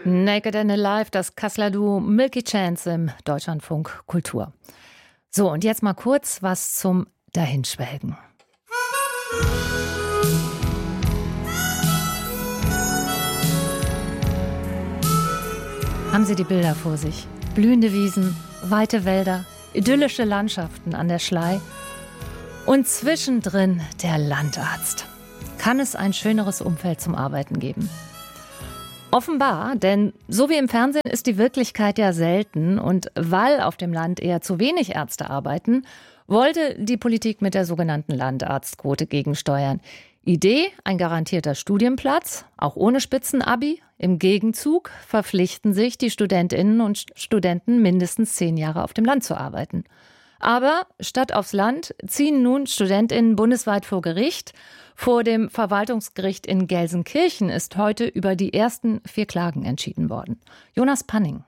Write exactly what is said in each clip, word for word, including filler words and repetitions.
Naked and Alive, das Kasseler Duo Milky Chance im Deutschlandfunk Kultur. So, und jetzt mal kurz was zum Dahinschwelgen. Haben Sie die Bilder vor sich? Blühende Wiesen, weite Wälder, idyllische Landschaften an der Schlei und zwischendrin der Landarzt. Kann es ein schöneres Umfeld zum Arbeiten geben? Offenbar, denn so wie im Fernsehen ist die Wirklichkeit ja selten und weil auf dem Land eher zu wenig Ärzte arbeiten, wollte die Politik mit der sogenannten Landarztquote gegensteuern. Idee, ein garantierter Studienplatz, auch ohne Spitzenabi. Im Gegenzug verpflichten sich die Studentinnen und Studenten mindestens zehn Jahre auf dem Land zu arbeiten. Aber statt aufs Land ziehen nun Studentinnen bundesweit vor Gericht. Vor dem Verwaltungsgericht in Gelsenkirchen ist heute über die ersten vier Klagen entschieden worden. Jonas Panning.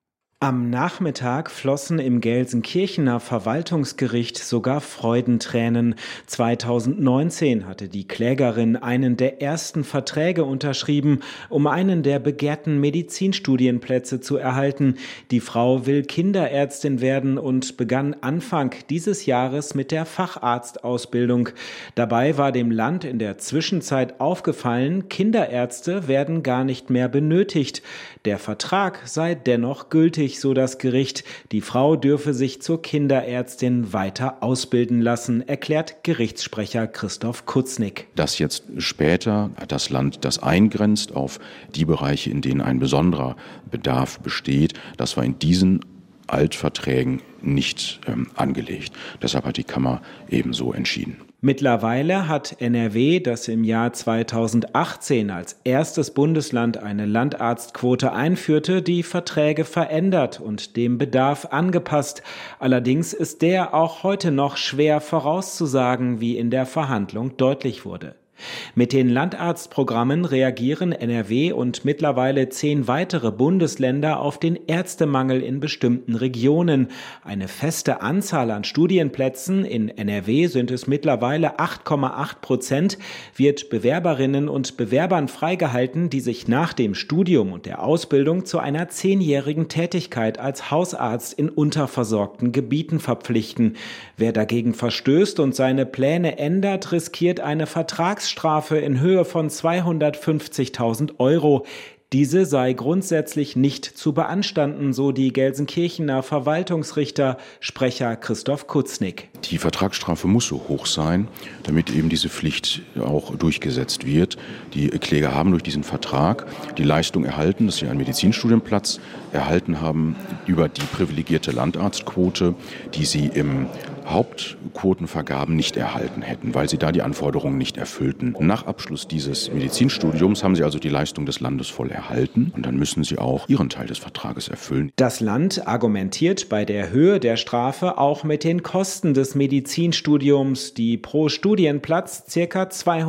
Am Nachmittag flossen im Gelsenkirchener Verwaltungsgericht sogar Freudentränen. zweitausendneunzehn hatte die Klägerin einen der ersten Verträge unterschrieben, um einen der begehrten Medizinstudienplätze zu erhalten. Die Frau will Kinderärztin werden und begann Anfang dieses Jahres mit der Facharztausbildung. Dabei war dem Land in der Zwischenzeit aufgefallen, Kinderärzte werden gar nicht mehr benötigt. Der Vertrag sei dennoch gültig, so das Gericht. Die Frau dürfe sich zur Kinderärztin weiter ausbilden lassen, erklärt Gerichtssprecher Christoph Kutznick. Dass jetzt später das Land das eingrenzt auf die Bereiche, in denen ein besonderer Bedarf besteht, das war in diesen Altverträgen nicht ähm, angelegt. Deshalb hat die Kammer ebenso entschieden. Mittlerweile hat N R W, das im Jahr zweitausendachtzehn als erstes Bundesland eine Landarztquote einführte, die Verträge verändert und dem Bedarf angepasst. Allerdings ist der auch heute noch schwer vorauszusagen, wie in der Verhandlung deutlich wurde. Mit den Landarztprogrammen reagieren N R W und mittlerweile zehn weitere Bundesländer auf den Ärztemangel in bestimmten Regionen. Eine feste Anzahl an Studienplätzen, in N R W sind es mittlerweile acht Komma acht Prozent, wird Bewerberinnen und Bewerbern freigehalten, die sich nach dem Studium und der Ausbildung zu einer zehnjährigen Tätigkeit als Hausarzt in unterversorgten Gebieten verpflichten. Wer dagegen verstößt und seine Pläne ändert, riskiert eine Vertragsstrafe in Höhe von zweihundertfünfzigtausend Euro. Diese sei grundsätzlich nicht zu beanstanden, so die Gelsenkirchener Verwaltungsrichter, Sprecher Christoph Kutznick. Die Vertragsstrafe muss so hoch sein, damit eben diese Pflicht auch durchgesetzt wird. Die Kläger haben durch diesen Vertrag die Leistung erhalten, dass sie einen Medizinstudienplatz erhalten haben über die privilegierte Landarztquote, die sie im Hauptquotenvergaben nicht erhalten hätten, weil sie da die Anforderungen nicht erfüllten. Nach Abschluss dieses Medizinstudiums haben sie also die Leistung des Landes voll erhalten und dann müssen sie auch ihren Teil des Vertrages erfüllen. Das Land argumentiert bei der Höhe der Strafe auch mit den Kosten des Medizinstudiums, die pro Studienplatz ca.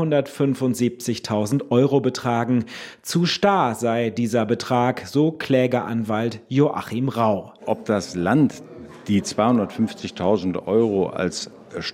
zweihundertfünfundsiebzigtausend Euro betragen. Zu starr sei dieser Betrag, so Klägeranwalt Joachim Rau. Ob das Land die zweihundertfünfzigtausend Euro als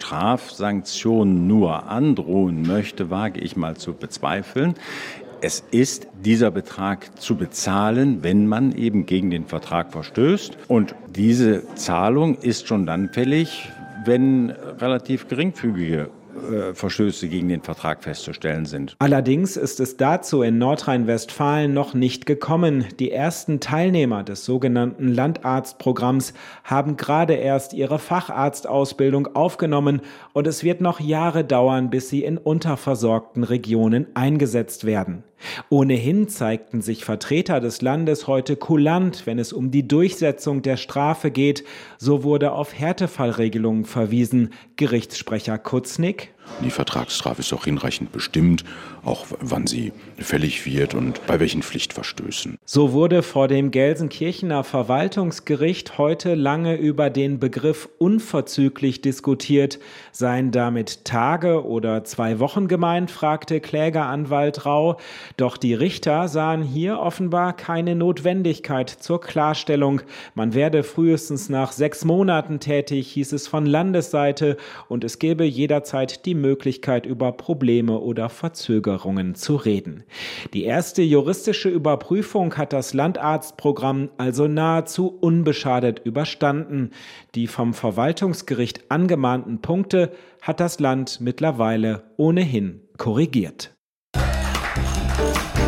Strafsanktion nur androhen möchte, wage ich mal zu bezweifeln. Es ist dieser Betrag zu bezahlen, wenn man eben gegen den Vertrag verstößt. Und diese Zahlung ist schon dann fällig, wenn relativ geringfügige Verstöße gegen den Vertrag festzustellen sind. Allerdings ist es dazu in Nordrhein-Westfalen noch nicht gekommen. Die ersten Teilnehmer des sogenannten Landarztprogramms haben gerade erst ihre Facharztausbildung aufgenommen und es wird noch Jahre dauern, bis sie in unterversorgten Regionen eingesetzt werden. Ohnehin zeigten sich Vertreter des Landes heute kulant, wenn es um die Durchsetzung der Strafe geht. So wurde auf Härtefallregelungen verwiesen. Gerichtssprecher Kutznick: Die Vertragsstrafe ist auch hinreichend bestimmt, auch wann sie fällig wird und bei welchen Pflichtverstößen. So wurde vor dem Gelsenkirchener Verwaltungsgericht heute lange über den Begriff unverzüglich diskutiert. Seien damit Tage oder zwei Wochen gemeint, fragte Klägeranwalt Rau. Doch die Richter sahen hier offenbar keine Notwendigkeit zur Klarstellung. Man werde frühestens nach sechs Monaten tätig, hieß es von Landesseite, und es gäbe jederzeit die die Möglichkeit, über Probleme oder Verzögerungen zu reden. Die erste juristische Überprüfung hat das Landarztprogramm also nahezu unbeschadet überstanden. Die vom Verwaltungsgericht angemahnten Punkte hat das Land mittlerweile ohnehin korrigiert.